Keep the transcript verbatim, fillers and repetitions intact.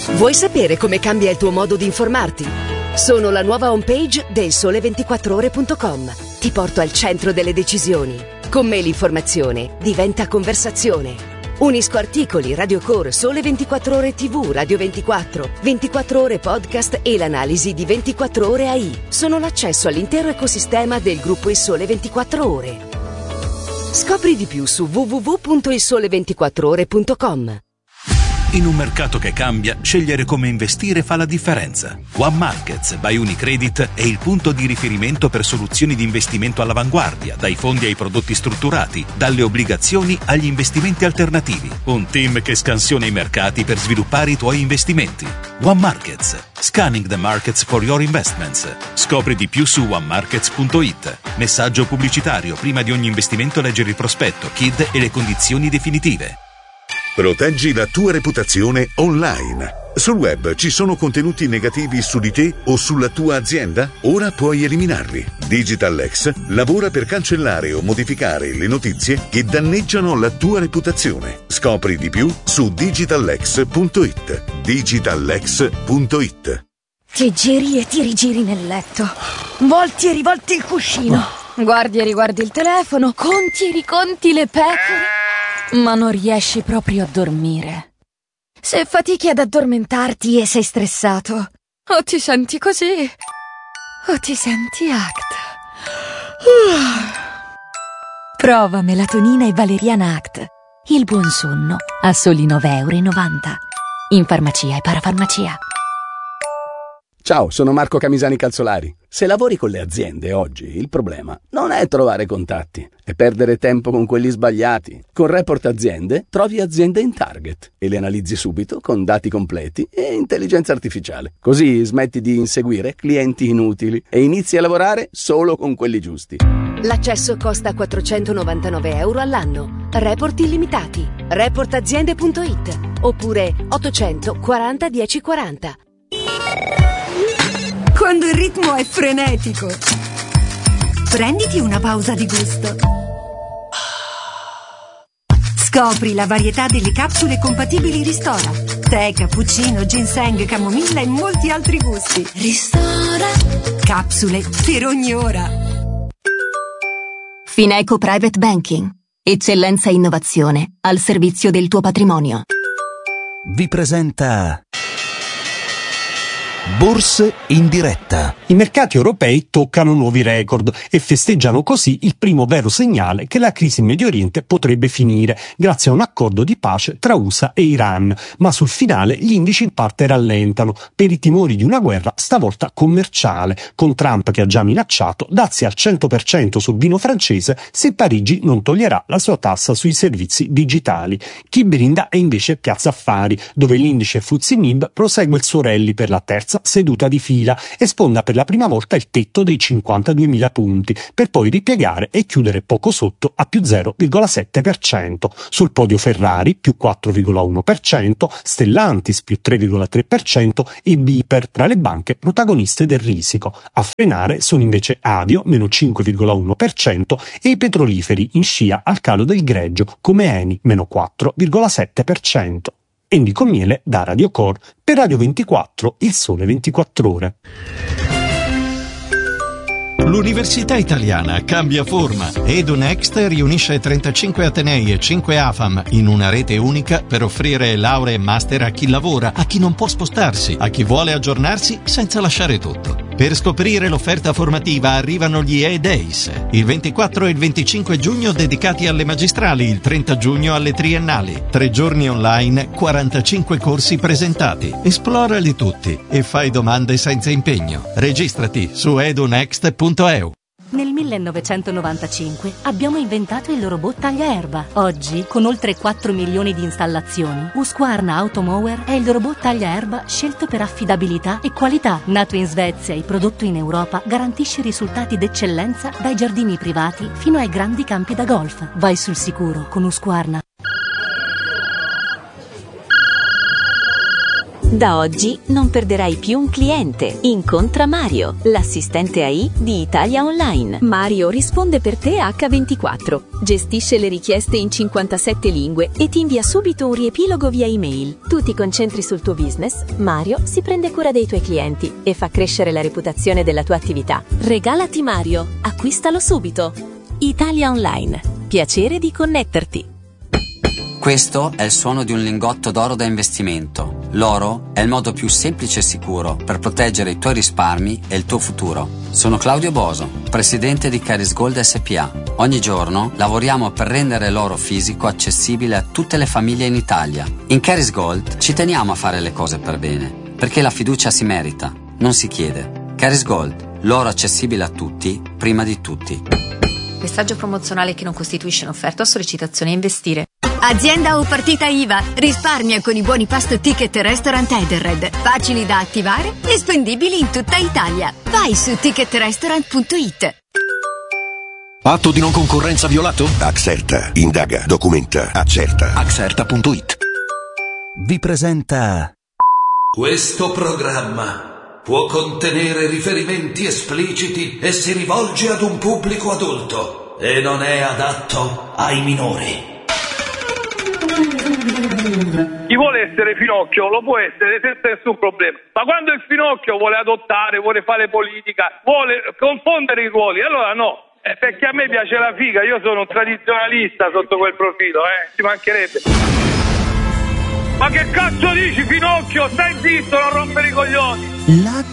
Vuoi sapere come cambia il tuo modo di informarti? Sono la nuova homepage del sole ventiquattro ore punto com. Ti porto al centro delle decisioni. Con me l'informazione diventa conversazione. Unisco articoli, Radio Core, Sole ventiquattro Ore tivù, Radio ventiquattro, ventiquattro Ore Podcast e l'analisi di ventiquattro Ore A I. Sono l'accesso all'intero ecosistema del gruppo Il Sole ventiquattro Ore. Scopri di più su w w w punto il sole ventiquattro ore punto com. In un mercato che cambia, scegliere come investire fa la differenza. One Markets by Unicredit è il punto di riferimento per soluzioni di investimento all'avanguardia, dai fondi ai prodotti strutturati, dalle obbligazioni agli investimenti alternativi. Un team che scansiona i mercati per sviluppare i tuoi investimenti. One Markets. Scanning the markets for your investments. Scopri di più su one markets punto it. Messaggio pubblicitario. Prima di ogni investimento leggere il prospetto, K I D e le condizioni definitive. Proteggi la tua reputazione online. Sul web ci sono contenuti negativi su di te o sulla tua azienda? Ora puoi eliminarli. DigitalX lavora per cancellare o modificare le notizie che danneggiano la tua reputazione. Scopri di più su digitalx punto it. digitalx punto it. Ti giri e ti rigiri nel letto. Volti e rivolti il cuscino. Guardi e riguardi il telefono. Conti e riconti le pecore. Ma non riesci proprio a dormire. Se fatichi ad addormentarti e sei stressato, o ti senti così, o ti senti Act. Prova melatonina e valeriana Act. Il buon sonno a soli nove e novanta euro. In farmacia e parafarmacia. Ciao, sono Marco Camisani Calzolari. Se lavori con le aziende oggi, il problema non è trovare contatti, è perdere tempo con quelli sbagliati. Con Report Aziende trovi aziende in target e le analizzi subito con dati completi e intelligenza artificiale. Così smetti di inseguire clienti inutili e inizi a lavorare solo con quelli giusti. L'accesso costa quattrocentonovantanove euro all'anno. Report illimitati. report aziende punto it oppure ottocento quaranta dieci quaranta. Quando il ritmo è frenetico, prenditi una pausa di gusto. Scopri la varietà delle capsule compatibili Ristora. Tè, cappuccino, ginseng, camomilla e molti altri gusti. Ristora. Capsule per ogni ora. Fineco Private Banking. Eccellenza e innovazione al servizio del tuo patrimonio. Vi presenta Borse in diretta. I mercati europei toccano nuovi record e festeggiano così il primo vero segnale che la crisi in Medio Oriente potrebbe finire, grazie a un accordo di pace tra U S A e Iran. Ma sul finale gli indici in parte rallentano per i timori di una guerra stavolta commerciale, con Trump che ha già minacciato dazi al cento per cento sul vino francese se Parigi non toglierà la sua tassa sui servizi digitali. Chi brinda è invece Piazza Affari, dove l'indice F T S E M I B prosegue il suo rally per la terza seduta di fila e sfonda per la prima volta il tetto dei cinquantaduemila punti, per poi ripiegare e chiudere poco sotto a più zero virgola sette per cento. Sul podio Ferrari più quattro virgola uno per cento, Stellantis più tre virgola tre per cento e Biper tra le banche protagoniste del risico. A frenare sono invece Avio meno cinque virgola uno per cento e i petroliferi in scia al calo del greggio come Eni meno quattro virgola sette per cento. Enrico Miele da Radio Core per Radio ventiquattro, il Sole ventiquattro Ore. L'Università Italiana cambia forma. EduNext riunisce trentacinque atenei e cinque A F A M in una rete unica per offrire lauree e master a chi lavora, a chi non può spostarsi, a chi vuole aggiornarsi senza lasciare tutto. Per scoprire l'offerta formativa arrivano gli E-Days, il ventiquattro e il venticinque giugno dedicati alle magistrali, il trenta giugno alle triennali. Tre giorni online, quarantacinque corsi presentati. Esplorali tutti e fai domande senza impegno. Registrati su edunext punto e u. Nel millenovecentonovantacinque abbiamo inventato il robot tagliaerba. Oggi, con oltre quattro milioni di installazioni, Husqvarna Automower è il robot tagliaerba scelto per affidabilità e qualità. Nato in Svezia e prodotto in Europa, garantisce risultati d'eccellenza dai giardini privati fino ai grandi campi da golf. Vai sul sicuro con Husqvarna. Da oggi non perderai più un cliente. Incontra Mario, l'assistente A I di Italia Online. Mario risponde per te acca ventiquattro, gestisce le richieste in cinquantasette lingue e ti invia subito un riepilogo via email. Tu ti concentri sul tuo business, Mario si prende cura dei tuoi clienti e fa crescere la reputazione della tua attività. Regalati Mario, acquistalo subito. Italia Online, piacere di connetterti. Questo è il suono di un lingotto d'oro da investimento. L'oro è il modo più semplice e sicuro per proteggere i tuoi risparmi e il tuo futuro. Sono Claudio Boso, presidente di Caris Gold S P A. Ogni giorno lavoriamo per rendere l'oro fisico accessibile a tutte le famiglie in Italia. In Caris Gold ci teniamo a fare le cose per bene, perché la fiducia si merita, non si chiede. Caris Gold, l'oro accessibile a tutti, prima di tutti. Messaggio promozionale che non costituisce un'offerta o sollecitazione a investire. Azienda o partita I V A. Risparmia con i buoni pasto ticket restaurant Edenred. Facili da attivare e spendibili in tutta Italia. Vai su ticket restaurant punto it. Atto di non concorrenza violato? Axerta. Indaga, documenta, accerta. Axerta punto it vi presenta... Questo programma può contenere riferimenti espliciti e si rivolge ad un pubblico adulto e non è adatto ai minori. Chi vuole essere Finocchio lo può essere senza nessun problema, ma quando il Finocchio vuole adottare, vuole fare politica, vuole confondere i ruoli, allora no, eh, perché a me piace la figa, io sono un tradizionalista sotto quel profilo, eh, ci mancherebbe. Ma che cazzo dici Finocchio? Stai zitto, non rompere i coglioni. La